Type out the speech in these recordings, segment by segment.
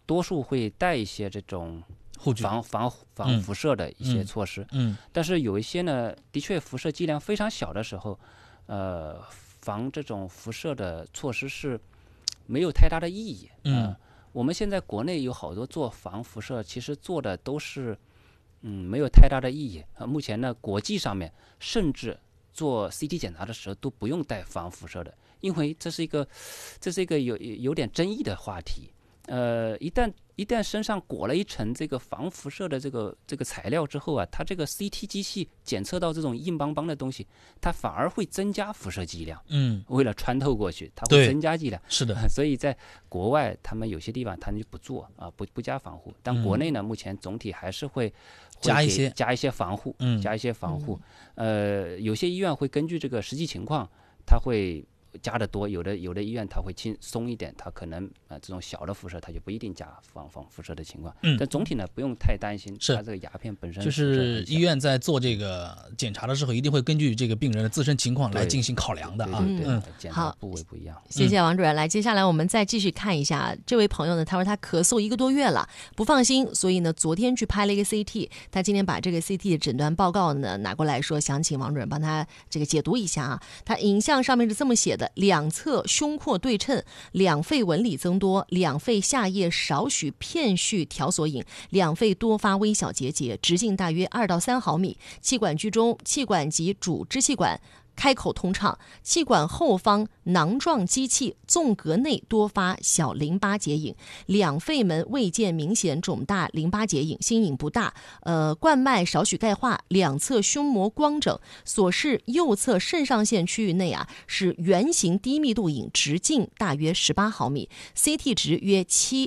多数会带一些这种护具防辐射的一些措施。但是有一些呢，的确辐射剂量非常小的时候，防这种辐射的措施是没有太大的意义。我们现在国内有好多做防辐射，其实做的都是没有太大的意义。目前呢，国际上面甚至做 CT 检查的时候都不用带防辐射的，因为这是一个有点争议的话题。一旦身上裹了一层这个防辐射的这个材料之后啊，它这个 CT 机器检测到这种硬邦邦的东西，它反而会增加辐射剂量。为了穿透过去，它会增加剂量。 是的， 所以在国外，他们有些地方他们就不做不加防护。但国内呢，目前总体还是会加一些防护，加一些防护。有些医院会根据这个实际情况，它会加的多，有的医院它会松一点，它可能这种小的辐射它就不一定加防辐射的情况。但总体呢不用太担心，它这个鸦片本身就是医院在做这个检查的时候，一定会根据这个病人的自身情况来进行考量的啊。 检查部位不一样。 谢谢王主任。来，接下来我们再继续看一下这位朋友呢，他说他咳嗽1个多月了，不放心，所以呢昨天去拍了一个 CT， 他今天把这个 CT 的诊断报告呢拿过来说，想请王主任帮他这个解读一下啊。他影像上面是这么写的：两侧胸廓对称，两肺纹理增多，两肺下叶少许片絮条索引，两肺多发微小结节，直径大约2到3毫米，气管居中，气管及主支气管开口通畅，气管后方囊状积气，纵隔内多发小淋巴结影，两肺门未见明显肿大淋巴结影，心影不大，冠脉少许钙化，两侧胸膜光整，所视右侧肾上腺区域内是圆形低密度影，直径大约18毫米 ，CT 值约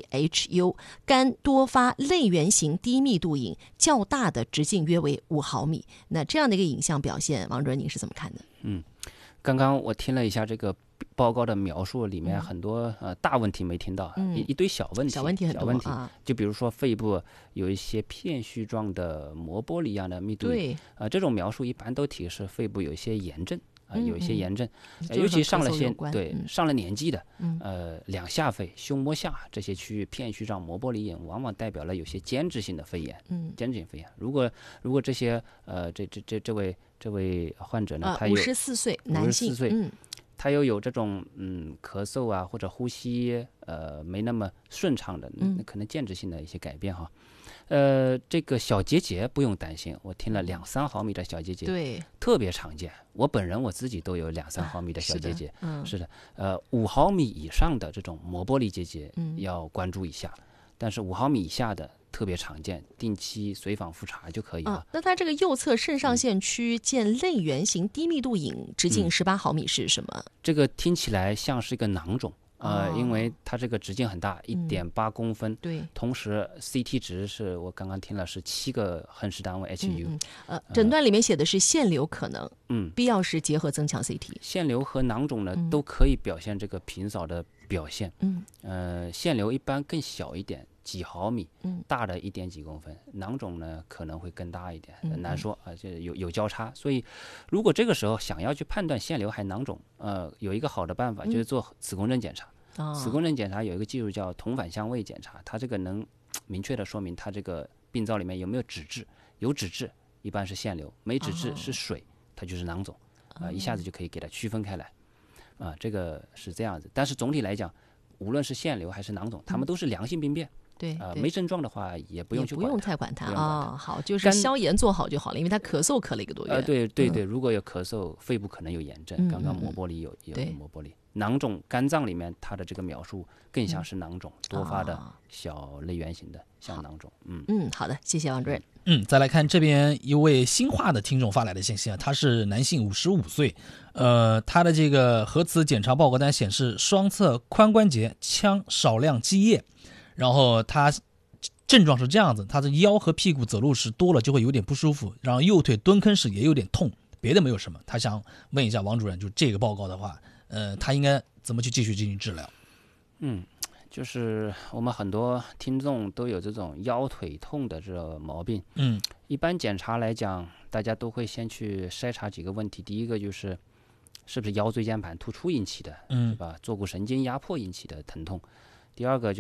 7HU， 肝多发类圆形低密度影，较大的直径约为5毫米。那这样的一个影像表现，王主任您是怎么看的？ 刚刚我听了一下这个报告的描述，里面很多大问题没听到，一堆小问题很多就比如说肺部有一些片絮状的膜玻璃一样的密度影，这种描述一般都提示肺部有一些炎症。有一些炎症，尤其上了年纪的，两下肺、胸膜下这些区域片絮状膜玻璃影，往往代表了有些间质性的肺炎。间质性肺炎，如果这些这位患者呢，他有 54岁男性， 他又有这种咳嗽啊或者呼吸没那么顺畅的，可能间质性的一些改变哈。这个小结节不用担心，我听了2、3毫米的小结节， 对， 特别常见。我自己都有2、3毫米的小结节，是的，5毫米以上的这种膜玻璃结节要关注一下，但是5毫米以下的特别常见，定期随访复查就可以了。 那它这个右侧肾上腺区见类圆形低密度影，直径18毫米是什么？ 这个听起来像是一个囊肿。因为它这个直径很大，1.8公分， 对， 同时 CT 值是我刚刚听了是7个亨氏单位 HU， 诊断里面写的是腺瘤可能，必要时结合增强 CT。 腺瘤和囊肿呢都可以表现这个平扫的表现，腺瘤一般更小一点，几毫米，大的1点几公分，囊肿呢可能会更大一点，难说啊，这有交叉，所以如果这个时候想要去判断腺瘤还囊肿，有一个好的办法就是做磁共振检查。磁共振检查有一个技术叫同反相位检查，它这个能明确的说明它这个病灶里面有没有脂质，有脂质一般是腺瘤，没脂质是水，它就是囊肿，一下子就可以给它区分开来，这个是这样子。但是总体来讲，无论是腺瘤还是囊肿，它们都是良性病变。 对， 没症状的话也不用去管它， 不用太管它好，就是消炎做好就好了，因为他咳嗽咳了1个多月。 对，如果有咳嗽，肺部可能有炎症，刚刚膜玻璃有膜玻璃。囊肿肝脏里面它的这个描述更像是囊肿，多发的小类圆形的像囊肿。 好的，谢谢王主任。 再来看这边一位新化的听众发来的信息他是男性55岁，他的这个核磁检查报告单显示双侧髋关节腔少量积液，然后他症状是这样子，他的腰和屁股走路时多了就会有点不舒服，然后右腿蹲坑时也有点痛，别的没有什么。他想问一下王主任，就这个报告的话，他应该怎么去继续进行治疗？ 就是我们很多听众都有这种腰腿痛的这个毛病。一般检查来讲，大家都会先去筛查几个问题。第一个就是是不是腰椎间盘突出引起的，是吧？坐骨神经压迫引起的疼痛。第二个